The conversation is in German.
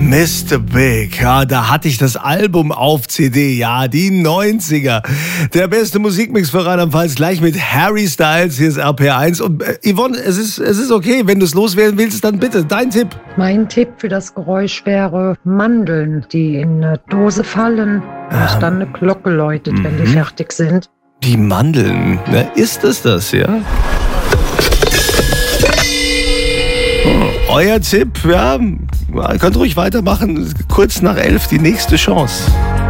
Mr. Big, ja, da hatte ich das Album auf CD, ja, die 90er. Der beste Musikmix für Rheinland-Pfalz, gleich mit Harry Styles, hier ist RPR1. Und Yvonne, es ist okay, wenn du es loswerden willst, dann bitte, dein Tipp. Mein Tipp für das Geräusch wäre Mandeln, die in eine Dose fallen und dann eine Glocke läutet, wenn die fertig sind. Die Mandeln, ne? Ist es das, ja? Euer Tipp, ja, könnt ruhig weitermachen. Kurz nach 11 die nächste Chance.